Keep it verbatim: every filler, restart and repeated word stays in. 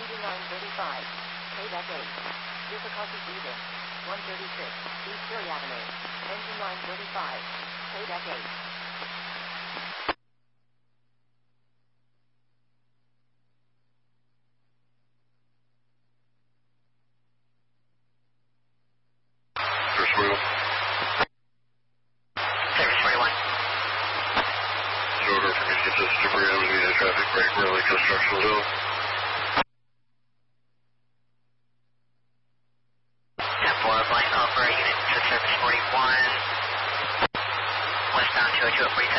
Engine nine thirty-five. Payback eight. Difficulty breathing. one thirty-six. East Philly Avenue. Engine nine thirty-five. Payback eight. Service wheel. Service forty-one. Order for me to get this debris out of the traffic break, really construction zone. ten four, flying call for a unit to service forty-one. Westbound two oh two at forty-two.